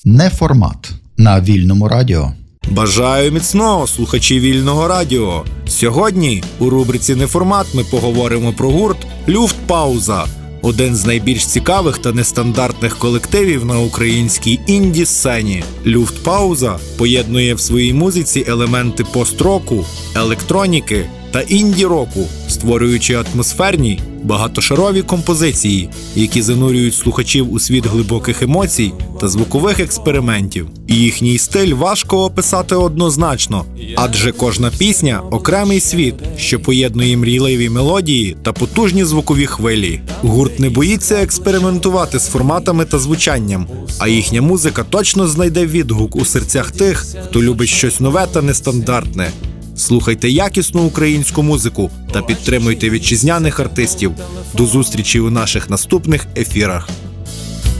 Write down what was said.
Неформат на Вільному радіо. Бажаю міцного, слухачі Вільного радіо. Сьогодні у рубриці «Неформат» ми поговоримо про гурт «Люфтпауза». Один з найбільш цікавих та нестандартних колективів на українській інді-сцені. «Люфтпауза» поєднує в своїй музиці елементи пост-року, електроніки та інді-року, створюючи атмосферні, багатошарові композиції, які занурюють слухачів у світ глибоких емоцій та звукових експериментів. І їхній стиль важко описати однозначно, адже кожна пісня – окремий світ, що поєднує мрійливі мелодії та потужні звукові хвилі. Гурт не боїться експериментувати з форматами та звучанням, а їхня музика точно знайде відгук у серцях тих, хто любить щось нове та нестандартне. Слухайте якісну українську музику та підтримуйте вітчизняних артистів. До зустрічі у наших наступних ефірах.